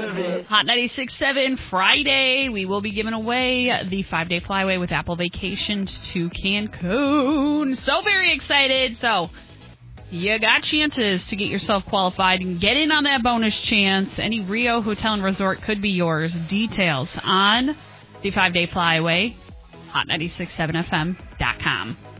Hot 96.7 Friday. We will be giving away the 5-day flyaway with Apple Vacations to Cancun. So very excited. So you got chances to get yourself qualified and get in on that bonus chance. Any Rio Hotel and Resort could be yours. Details on the 5-day flyaway, hot967fm.com.